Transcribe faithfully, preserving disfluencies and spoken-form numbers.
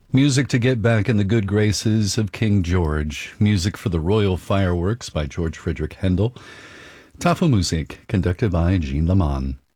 Music to get back in the good graces of King George. Music for the Royal Fireworks by George Frederick Handel. Tafelmusik, conducted by Jean Leman.